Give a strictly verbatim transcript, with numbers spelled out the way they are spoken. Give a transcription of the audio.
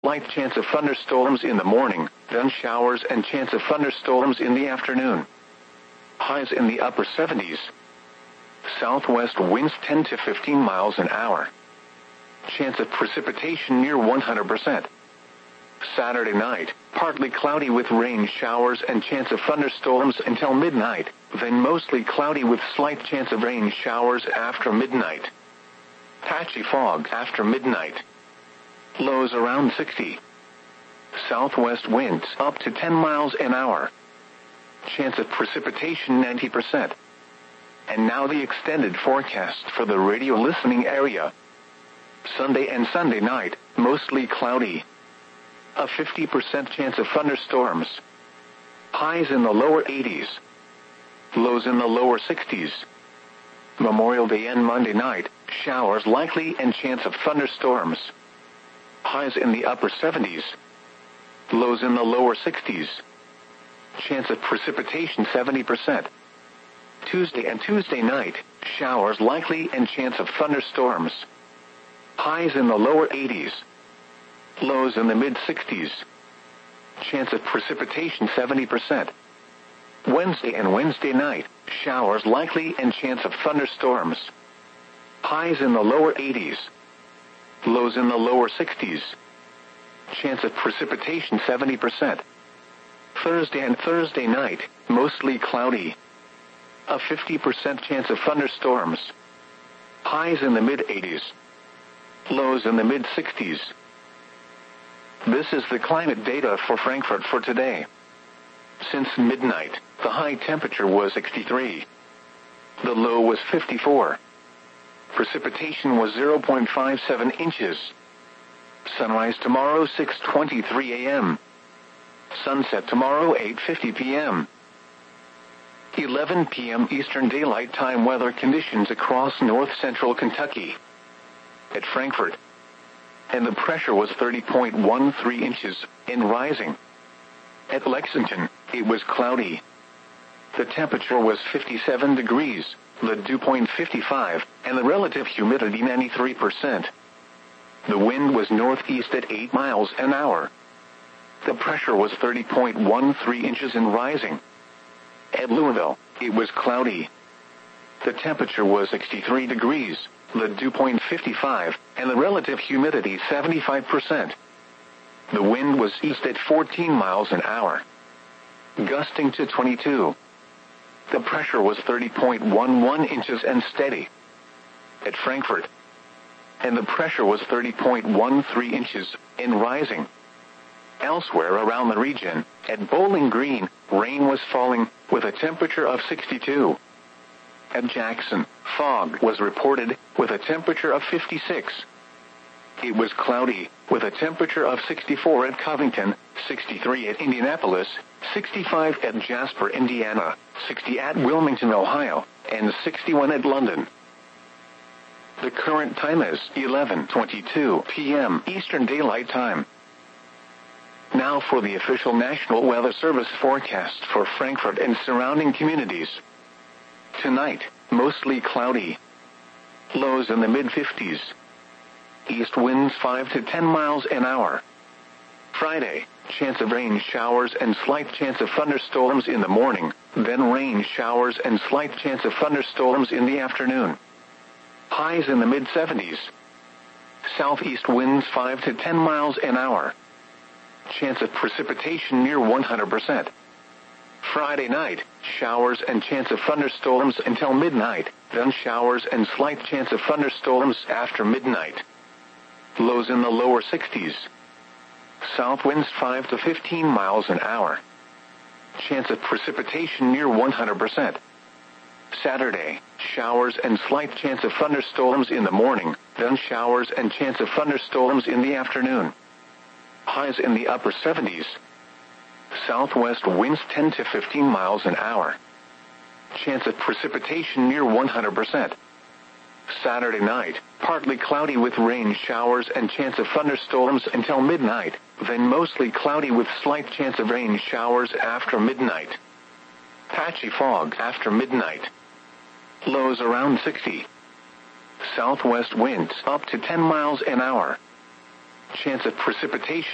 slight chance of thunderstorms in the morning, then showers and chance of thunderstorms in the afternoon. Highs in the upper seventies. Southwest winds ten to fifteen miles an hour. Chance of precipitation near one hundred percent. Saturday night, partly cloudy with rain showers and chance of thunderstorms until midnight, then mostly cloudy with slight chance of rain showers after midnight. Patchy fog after midnight. Lows around sixty. Southwest winds up to ten miles an hour. Chance of precipitation ninety percent. And now the extended forecast for the radio listening area. Sunday and Sunday night, mostly cloudy. A fifty percent chance of thunderstorms. Highs in the lower eighties. Lows in the lower sixties. Memorial Day and Monday night, showers likely and chance of thunderstorms. Highs in the upper seventies. Lows in the lower sixties. Chance of precipitation seventy percent. Tuesday and Tuesday night, showers likely and chance of thunderstorms. Highs in the lower eighties. Lows in the mid-sixties. Chance of precipitation seventy percent. Wednesday and Wednesday night, showers likely and chance of thunderstorms. Highs in the lower eighties. Lows in the lower sixties. Chance of precipitation seventy percent. Thursday and Thursday night, mostly cloudy. A fifty percent chance of thunderstorms. Highs in the mid-eighties. Lows in the mid-sixties. This is the climate data for Frankfurt for today. Since midnight, the high temperature was sixty-three. The low was fifty-four. Precipitation was zero point five seven inches. Sunrise tomorrow six twenty-three a m Sunset tomorrow eight fifty p m eleven p m Eastern Daylight Time weather conditions across north-central Kentucky. At Frankfurt. And the pressure was thirty point one three inches, and rising. At Lexington, it was cloudy. The temperature was fifty-seven degrees, the dew point fifty-five, and the relative humidity ninety-three percent. The wind was northeast at eight miles an hour. The pressure was thirty point one three inches and rising. At Louisville, it was cloudy. The temperature was sixty-three degrees, the dew point fifty-five, and the relative humidity seventy-five percent. The wind was east at fourteen miles an hour, gusting to twenty-two. The pressure was thirty point one one inches and steady. At Frankfurt. And the pressure was thirty point one three inches, and rising. Elsewhere around the region, at Bowling Green, rain was falling, with a temperature of sixty-two. At Jackson, fog was reported, with a temperature of fifty-six. It was cloudy, with a temperature of sixty-four at Covington, sixty-three at Indianapolis, sixty-five at Jasper, Indiana, sixty at Wilmington, Ohio, and sixty-one at London. The current time is eleven twenty-two p m Eastern Daylight Time. Now for the official National Weather Service forecast for Frankfurt and surrounding communities. Tonight, mostly cloudy. Lows in the mid-fifties. East winds five to ten miles an hour. Friday, chance of rain showers and slight chance of thunderstorms in the morning, then rain showers and slight chance of thunderstorms in the afternoon. Highs in the mid-seventies. Southeast winds five to ten miles an hour. Chance of precipitation near one hundred percent. Friday night, showers and chance of thunderstorms until midnight, then showers and slight chance of thunderstorms after midnight. Lows in the lower sixties. South winds five to fifteen miles an hour. Chance of precipitation near one hundred percent. Saturday, showers and slight chance of thunderstorms in the morning, then showers and chance of thunderstorms in the afternoon. Highs in the upper seventies. Southwest winds ten to fifteen miles an hour. Chance of precipitation near one hundred percent. Saturday night, partly cloudy with rain showers and chance of thunderstorms until midnight, then mostly cloudy with slight chance of rain showers after midnight. Patchy fog after midnight. Lows around sixty. Southwest winds up to ten miles an hour. Chance of precipitation